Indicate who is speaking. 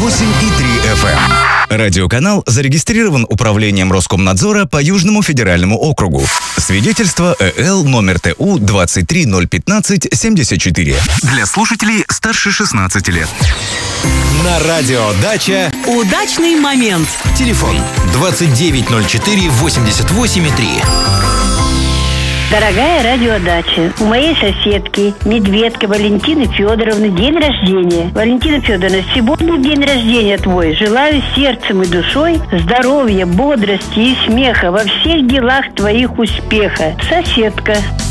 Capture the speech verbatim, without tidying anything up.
Speaker 1: восемь и три эф эм. Радиоканал зарегистрирован Управлением Роскомнадзора по Южному федеральному округу. Свидетельство ЭЛ номер ТУ двадцать три ноль пятнадцать семьдесят четыре. Для слушателей старше шестнадцати лет.
Speaker 2: На радио «Дача»
Speaker 3: удачный момент.
Speaker 2: Телефон двадцать девять ноль четыре восемьдесят восемь три.
Speaker 4: Дорогая радиодача, у моей соседки, медведка Валентины Федоровны, день рождения. Валентина Федоровна, сегодня день рождения твой. Желаю сердцем и душой здоровья, бодрости и смеха, во всех делах твоих успеха. Соседка.